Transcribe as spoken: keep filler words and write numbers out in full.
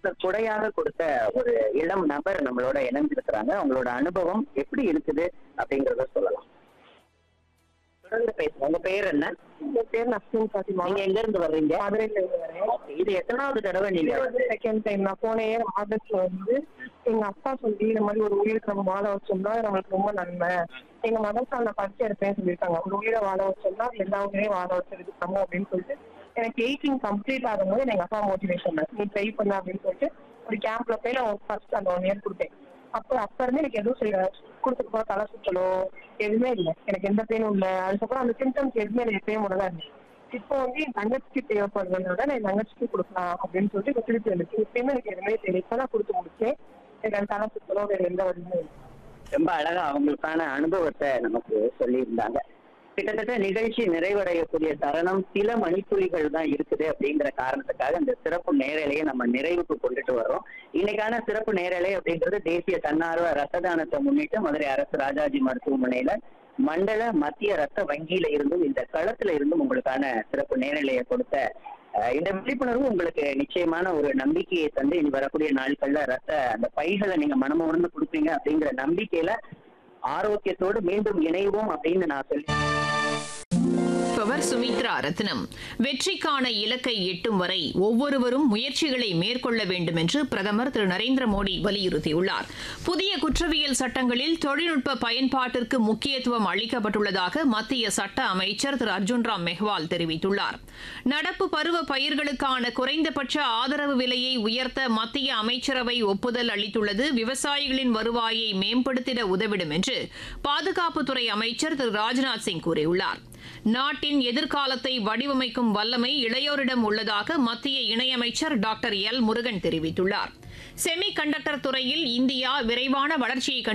நமக்கு கொடையாக கொடுத்த ஒரு இளம் நபர் நம்மளோட இணைஞ்சிருக்கிறாங்க. அவங்களோட அனுபவம் எப்படி இருக்குது அப்படிங்கறத சொல்லலாம். தொடர்ந்து பேசுங்க. உங்க பெயர் என்ன? என் பேர் நஸ்ரின் பாத்திமா. நீங்க எங்க இருந்து வர்றீங்க? மதுரையில இருந்து வரேன். இது எத்தனாவது தடவை நீங்க இது வந்து செகண்ட் டைம். நான் போன இயர் ஆகஸ்ட்ல வந்து எங்க அப்பா சொல்லி இந்த மாதிரி ஒரு உயிருக்கு நம்ம வாழ வச்சோம்னா நம்மளுக்கு ரொம்ப நன்மை. எங்க மதத்தால் நான் படிச்சு எடுப்பேன் சொல்லியிருக்காங்க. ஒரு உயிரை வாழ வச்சோம்னா எல்லா உயிரையும் வாழ வச்சிருக்கு நம்ம அப்படின்னு சொல்லிட்டு எனக்கு எயிட்டீன் கம்ப்ளீட் ஆகும்போது எங்க அப்பா மோட்டிவேஷன் நீ ட்ரை பண்ண அப்படின்னு சொல்லிட்டு ஒரு கேம்ப்ல போய் நான் ஃபர்ஸ்ட் அந்த ஒன் இயர் கொடுத்தேன். அப்போ அப்ப இருந்து எனக்கு எதுவும் செய்ய கொடுத்துட்டு போக தலை சுற்றலோ எதுவுமே இல்லை. எனக்கு எந்த பெயினும் இல்லை. அதுக்கப்புறம் அந்த சிம்டம்ஸ் எதுவுமே எனக்கு எப்பயும் தான் இருந்துச்சு. இப்போ வந்து என் தங்கச்சிக்கு தேவைப்படுறதுனால நான் என் தங்கச்சிக்கு கொடுக்கலாம் அப்படின்னு சொல்லிட்டு இப்போ திருப்பி வந்துச்சு. இப்பயுமே எனக்கு எதுவுமே தெரியல. இப்போ தான் கொடுத்து முடிச்சேன். எனக்கு அந்த தலை சுற்றலோ வேற எந்த வழியுமே இல்லை. ரொம்ப அழகா அவங்களுக்கான அனுபவத்தை நமக்கு சொல்லியிருந்தாங்க. கிட்டத்தட்ட நிகழ்ச்சி நிறைவடையக்கூடிய தருணம் சில மணித்துளிகள் தான் இருக்குது அப்படிங்கிற காரணத்துக்காக இந்த சிறப்பு நேரலையை நம்ம நிறைவுக்கு கொண்டுட்டு வர்றோம். இன்னைக்கான சிறப்பு நேரலை அப்படின்றது தேசிய தன்னார்வ ரத்த தானத்தை முன்னிட்டு மதுரை அரசு ராஜாஜி மருத்துவமனையில மண்டல மத்திய ரத்த வங்கியில இருந்தும் இந்த களத்துல இருந்தும் உங்களுக்கான சிறப்பு நேரலையை கொடுத்த இந்த விழிப்புணர்வு உங்களுக்கு நிச்சயமான ஒரு நம்பிக்கையை தந்து இனி வரக்கூடிய நாட்கள்ல ரத்த அந்த பைகளை நீங்க மனமுணர்ந்து கொடுப்பீங்க அப்படிங்கிற நம்பிக்கையில ஆரோக்கியத்தோடு மீண்டும் இணைவோம் அப்படின்னு நான் சொல்லி சுமித்ரா ரத்னம். வெற்றிக்கான இலக்கை எட்டும் வரை ஒவ்வொருவரும் முயற்சிகளை மேற்கொள்ள வேண்டும் என்று பிரதமர் திரு நரேந்திர மோடி வலியுறுத்தியுள்ளார். புதிய குற்றவியல் சட்டங்களில் தொழில்நுட்ப பயன்பாட்டிற்கு முக்கியத்துவம் அளிக்கப்பட்டுள்ளதாக மத்திய சட்ட அமைச்சர் திரு அர்ஜுன் ராம் மெஹ்வால் தெரிவித்துள்ளார். நடப்பு பருவ பயிர்களுக்கான குறைந்தபட்ச ஆதரவு விலையை உயர்த்த மத்திய அமைச்சரவை ஒப்புதல் அளித்துள்ளது விவசாயிகளின் வருவாயை மேம்படுத்திட உதவிடும் என்று பாதுகாப்புத்துறை அமைச்சர் திரு ராஜ்நாத் சிங் கூறியுள்ளார். நாட்டின் எதிர்காலத்தை வடிவமைக்கும் வல்லமை இளையோரிடம் உள்ளதாக மத்திய இணையமைச்சர் டாக்டர் எல் முருகன் தெரிவித்துள்ளார். செமி கண்டக்டர் துறையில் இந்தியா விரைவான வளர்ச்சியை